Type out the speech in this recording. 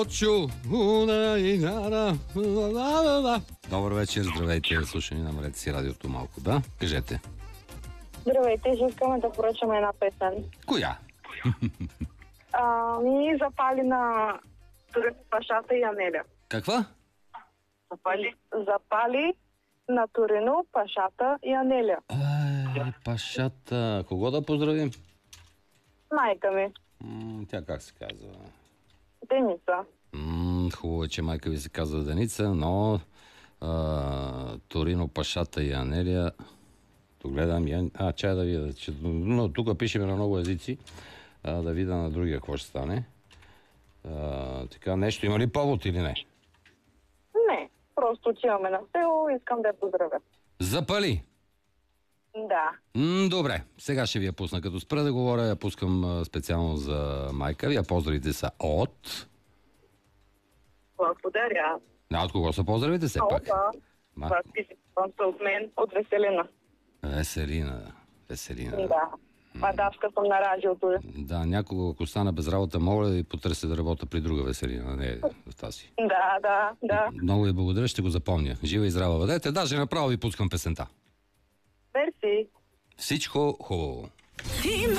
Добър вечер, здравейте, слушани, намалете си радиото малко, да? Кажете. Здравейте, искаме да поръчаме една песен. Коя? Ми запали на Пашата и Анеля. Каква? Запали на Торино, Пашата и Анеля. Пашата. Кого да поздравим? Майка ми. Тя как се казва? Деница. Хубаво е, че майка ви се казва Деница, но Торино, Пашата и Анелия. Тук гледам. Чай да видя. Но тук пишеме на много езици. Да видя на другия какво ще стане. Така, нещо има ли повод или не? Не, просто отиваме на село, искам да я поздравя. Запали! Да. Добре, сега ще ви я пусна. Като спра да говоря, я пускам специално за майка ви. Поздравите са от... Благодаря. От кого са поздравите се пак? Писам се от мен, от Веселина. Веселина. Да. Мадавска съм на радиото. Да, някога, ако стана без работа, мога да ви потърся да работя при друга Веселина, не в тази. Да. Много ви благодаря, ще го запомня. Жива и здрава бъдете. Даже направо ви пускам песента. Мерси. Всичко хубаво.